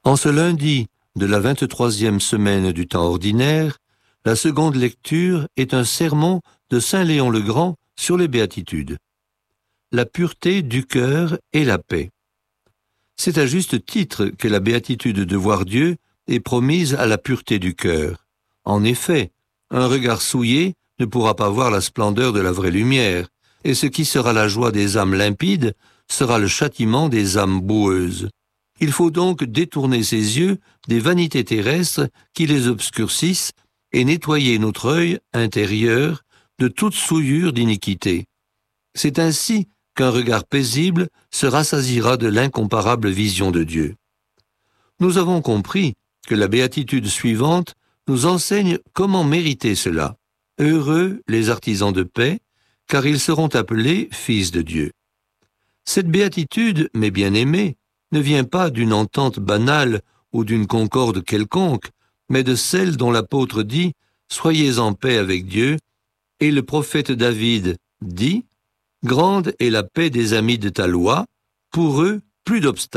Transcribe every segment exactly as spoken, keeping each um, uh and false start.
En ce lundi de la vingt-troisième semaine du temps ordinaire, la seconde lecture est un sermon de saint Léon le Grand sur les béatitudes. La pureté du cœur et la paix. C'est à juste titre que la béatitude de voir Dieu est promise à la pureté du cœur. En effet, un regard souillé ne pourra pas voir la splendeur de la vraie lumière, et ce qui sera la joie des âmes limpides sera le châtiment des âmes boueuses. Il faut donc détourner ses yeux des vanités terrestres qui les obscurcissent et nettoyer notre œil intérieur de toute souillure d'iniquité. C'est ainsi qu'un regard paisible se rassasiera de l'incomparable vision de Dieu. Nous avons compris que la béatitude suivante nous enseigne comment mériter cela. Heureux les artisans de paix, car ils seront appelés fils de Dieu. Cette béatitude, mes bien-aimés, ne vient pas d'une entente banale ou d'une concorde quelconque, mais de celle dont l'apôtre dit « Soyez en paix avec Dieu », et le prophète David dit « Grande est la paix des amis de ta loi, pour eux plus d'obstacles ».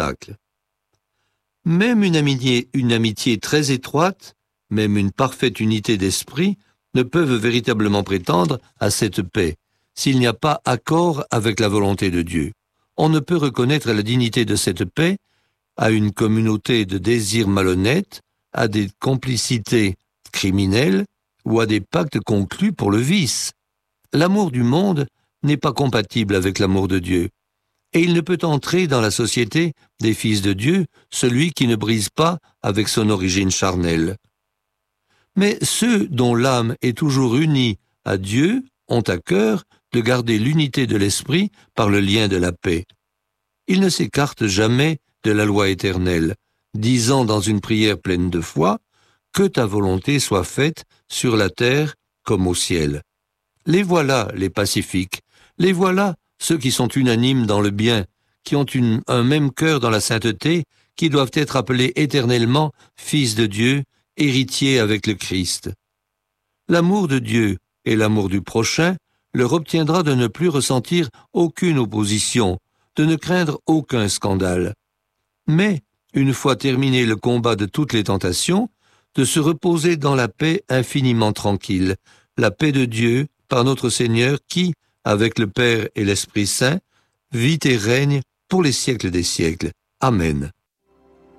Même une amitié, une amitié très étroite, même une parfaite unité d'esprit, ne peuvent véritablement prétendre à cette paix, s'il n'y a pas accord avec la volonté de Dieu. On ne peut reconnaître la dignité de cette paix à une communauté de désirs malhonnêtes, à des complicités criminelles ou à des pactes conclus pour le vice. L'amour du monde n'est pas compatible avec l'amour de Dieu, et il ne peut entrer dans la société des fils de Dieu celui qui ne brise pas avec son origine charnelle. Mais ceux dont l'âme est toujours unie à Dieu ont à cœur de garder l'unité de l'esprit par le lien de la paix. Ils ne s'écartent jamais de la loi éternelle, disant dans une prière pleine de foi « Que ta volonté soit faite sur la terre comme au ciel ». Les voilà les pacifiques, les voilà ceux qui sont unanimes dans le bien, qui ont une, un même cœur dans la sainteté, qui doivent être appelés éternellement fils de Dieu, héritiers avec le Christ. L'amour de Dieu et l'amour du prochain leur obtiendra de ne plus ressentir aucune opposition, de ne craindre aucun scandale. Mais, une fois terminé le combat de toutes les tentations, de se reposer dans la paix infiniment tranquille, la paix de Dieu par notre Seigneur qui, avec le Père et l'Esprit Saint, vit et règne pour les siècles des siècles. Amen.